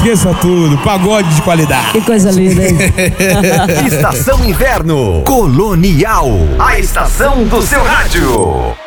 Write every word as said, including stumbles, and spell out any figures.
Esqueça tudo, pagode de qualidade. Que coisa linda, hein? Estação Inverno Colonial, a estação do seu rádio.